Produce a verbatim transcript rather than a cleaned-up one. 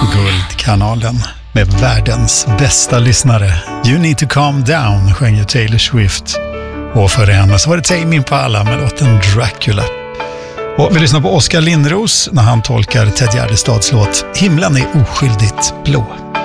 Guldkanalen med världens bästa lyssnare. You need to calm down, sjöng ju Taylor Swift. Och för henne så var det Tame Impala med låten Dracula. Och vi lyssnar på Oskar Lindros när han tolkar Ted Gärdestads låt Himlen är oskyldigt blå.